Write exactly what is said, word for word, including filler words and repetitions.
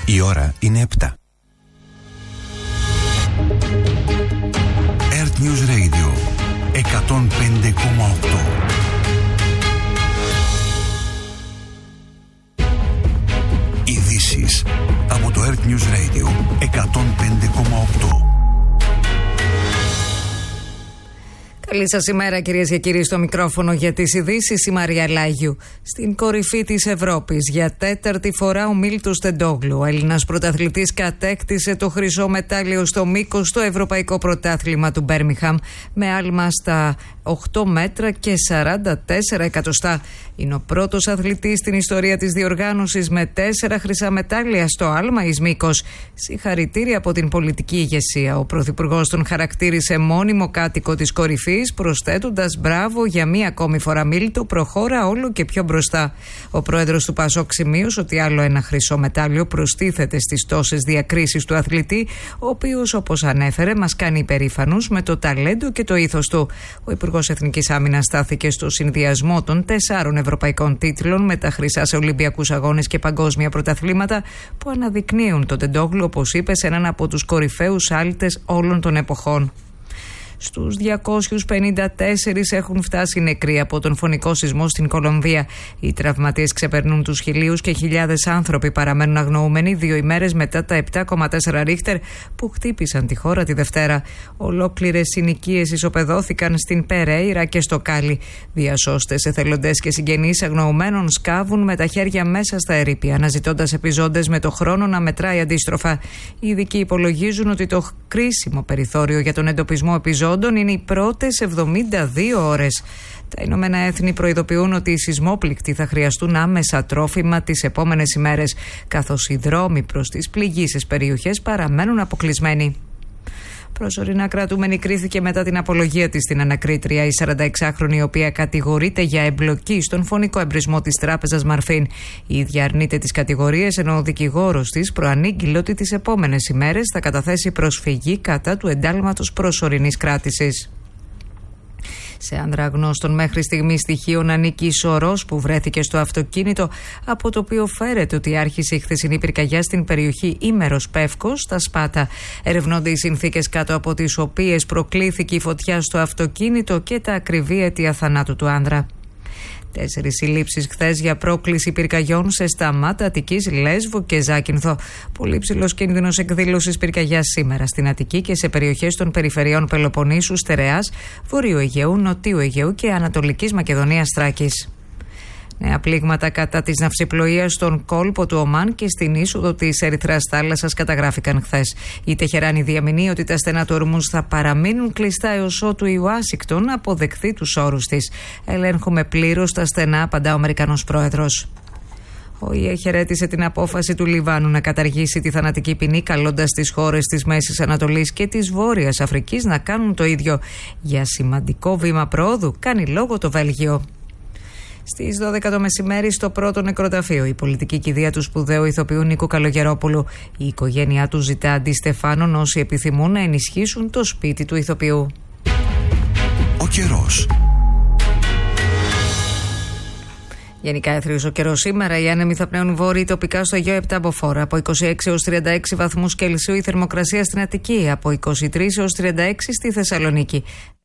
Η ώρα είναι επτά. Earth News Radio εκατόν πέντε κόμμα οκτώ. Ειδήσεις από το Earth News Radio εκατόν πέντε κόμμα οκτώ. Καλή σας ημέρα, κυρίες και κύριοι, στο μικρόφωνο για τις ειδήσεις η Μαρία Λάγιου. Στην κορυφή της Ευρώπης για τέταρτη φορά ο Μίλτος Τεντόγλου. Ο Έλληνας πρωταθλητής κατέκτησε το χρυσό μετάλλιο στο μήκος στο Ευρωπαϊκό Πρωτάθλημα του Μπέρμιγχαμ με άλμα στα οκτώ μέτρα και σαράντα τέσσερα εκατοστά. Είναι ο πρώτος αθλητής στην ιστορία της διοργάνωσης με τέσσερα χρυσά μετάλλια στο άλμα εις μήκος. Συγχαρητήρια από την πολιτική ηγεσία. Ο Πρωθυπουργός τον χαρακτήρισε μόνιμο κάτοικο της κορυφής, προσθέτοντας μπράβο για μία ακόμη φορά Μίλτο, προχώρα όλο και πιο μπροστά. Ο πρόεδρος του Πασόκ σημείωσε ότι άλλο ένα χρυσό μετάλλιο προστίθεται στις τόσες διακρίσεις του αθλητή, ο οποίος, όπως ανέφερε, μας κάνει υπερήφανους με το ταλέντο και το ήθος του. Ο Υπουργός Εθνικής Άμυνας στάθηκε στο συνδυασμό των τεσσάρων ευρωπαϊκών τίτλων με τα χρυσά σε Ολυμπιακούς Αγώνες και παγκόσμια πρωταθλήματα που αναδεικνύουν τον Τεντόγλου, όπως είπε, σε έναν από τους κορυφαίους άλυτες όλων των εποχών. Στους διακόσιους πενήντα τέσσερα έχουν φτάσει νεκροί από τον φωνικό σεισμό στην Κολομβία. Οι τραυματίες ξεπερνούν τους χιλίους και χιλιάδες άνθρωποι παραμένουν αγνοούμενοι δύο ημέρες μετά τα επτά κόμμα τέσσερα ρίχτερ που χτύπησαν τη χώρα τη Δευτέρα. Ολόκληρες συνοικίες ισοπεδώθηκαν στην Περέιρα και στο Κάλι. Διασώστες, εθελοντές και συγγενείς αγνοουμένων σκάβουν με τα χέρια μέσα στα ερείπια, αναζητώντας επιζώντες με το χρόνο να μετράει αντίστροφα. Οι ειδικοί υπολογίζουν ότι το κρίσιμο περιθώριο για τον εντοπισμό επιζώντων είναι οι πρώτες εβδομήντα δύο ώρες. Τα Ηνωμένα Έθνη προειδοποιούν ότι οι σεισμόπληκτοι θα χρειαστούν άμεσα τρόφιμα τις επόμενες ημέρες, καθώς οι δρόμοι προς τις πληγείσες περιοχές παραμένουν αποκλεισμένοι. Προσωρινά κρατούμενη κρίθηκε μετά την απολογία της στην ανακρίτρια, η σαρανταεξάχρονη, η οποία κατηγορείται για εμπλοκή στον φωνικό εμπρισμό της τράπεζας Μαρφίν. Η ίδια αρνείται τις κατηγορίες, ενώ ο δικηγόρος της προανήγγειλε ότι τις επόμενες ημέρες θα καταθέσει προσφυγή κατά του εντάλματος προσωρινής κράτησης. Σε άνδρα γνώστων μέχρι στιγμή στοιχείων ανήκει η σωρός που βρέθηκε στο αυτοκίνητο, από το οποίο φέρεται ότι άρχισε η χθεσινή πυρκαγιά στην περιοχή Ήμερος Πεύκος, στα Σπάτα. Ερευνώνται οι συνθήκες κάτω από τις οποίες προκλήθηκε η φωτιά στο αυτοκίνητο και τα ακριβή αίτια θανάτου του άνδρα. Τέσσερις συλλήψεις χθες για πρόκληση πυρκαγιών σε Σταμάτα, Αττικής, Λέσβο και Ζάκυνθο. Πολύ ψηλός κίνδυνος εκδήλωσης πυρκαγιάς σήμερα στην Αττική και σε περιοχές των περιφερειών Πελοποννήσου, Στερεάς, Βορείου Αιγαίου, Νοτίου Αιγαίου και Ανατολικής Μακεδονίας Θράκης. Νέα πλήγματα κατά της ναυσιπλοείας στον κόλπο του Ομάν και στην είσοδο της Ερυθράς θάλασσας καταγράφηκαν χθες. Η Τεχεράνη διαμηνύει ότι τα στενά του Ορμούζ θα παραμείνουν κλειστά έως ότου η Ουάσιγκτον αποδεχθεί τους όρους της. Ελέγχουμε πλήρως τα στενά, απαντά ο Αμερικανός πρόεδρος. Ο ΙΕ χαιρέτησε την απόφαση του Λιβάνου να καταργήσει τη θανατική ποινή, καλώντας τις χώρες της Μέσης Ανατολής και της Βόρειας Αφρικής να κάνουν το ίδιο. Για σημαντικό βήμα προόδου κάνει λόγο το Βέλγιο. Στις δώδεκα το μεσημέρι, στο πρώτο νεκροταφείο, η πολιτική κηδεία του σπουδαίου ηθοποιού Νίκου Καλογερόπουλου. Η οικογένειά του ζητά αντιστεφάνων όσοι επιθυμούν να ενισχύσουν το σπίτι του ηθοποιού. Ο καιρός. Γενικά έθριος ο καιρός σήμερα. Οι άνεμοι θα πνέουν βόρειοι τοπικά στο Αιγαίο επτά μποφόρ. Από είκοσι έξι έως τριάντα έξι βαθμούς Κελσίου η θερμοκρασία στην Αττική. Από είκοσι τρεις έως τριάντα έξι στη Θεσσαλονίκη.